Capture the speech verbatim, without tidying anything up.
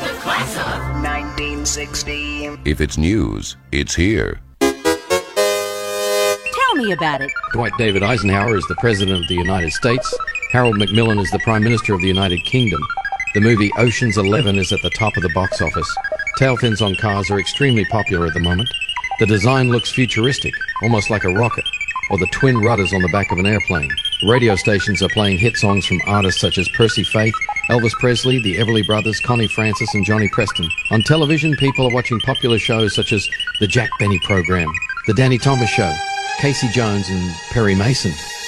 The class of nineteen sixty. If it's news, it's here. Tell me about it. Dwight David Eisenhower is the President of the United States. Harold Macmillan is the Prime Minister of the United Kingdom. The movie Ocean's Eleven is at the top of the box office. Tail fins on cars are extremely popular at the moment. The design looks futuristic, almost like a rocket, or the twin rudders on the back of an airplane. Radio stations are playing hit songs from artists such as Percy Faith, Elvis Presley, the Everly Brothers, Connie Francis and Johnny Preston. On television, people are watching popular shows such as The Jack Benny Program, The Danny Thomas Show, Casey Jones and Perry Mason.